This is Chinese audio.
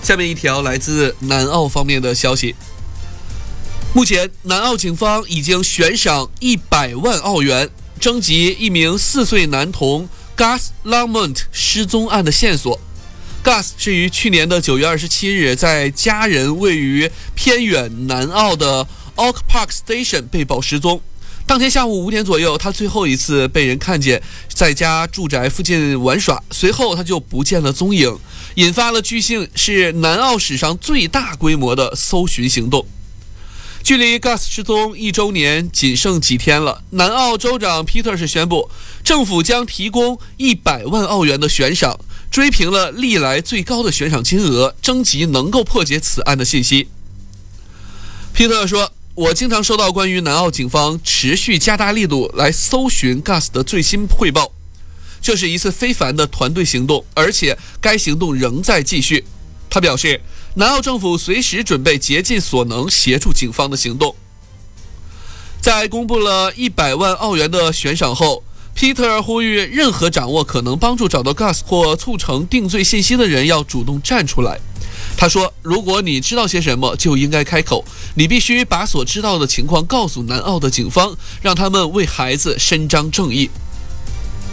下面一条来自南澳方面的消息。目前，南澳警方已经悬赏100万澳元，征集一名4岁男童 Gus Lamont 失踪案的线索。Gus 是于去年的9月27日在家人位于偏远南澳的 Oak Park Station 被曝失踪。当天下午5点左右，他最后一次被人看见在家住宅附近玩耍，随后他就不见了踪影，引发了据信是南澳史上最大规模的搜寻行动。距离 Gus 失踪1周年仅剩几天了，南澳州长 Peter 是宣布，政府将提供100万澳元的悬赏，追平了历来最高的悬赏金额，征集能够破解此案的信息。Peter 说，我经常收到关于南澳警方持续加大力度来搜寻 Gus 的最新汇报，这是一次非凡的团队行动，而且该行动仍在继续。他表示，南澳政府随时准备竭尽所能协助警方的行动。在公布了100万澳元的悬赏后， Peter 呼吁任何掌握可能帮助找到 Gus 或促成定罪信息的人要主动站出来。他说，如果你知道些什么，就应该开口，你必须把所知道的情况告诉南澳的警方，让他们为孩子伸张正义。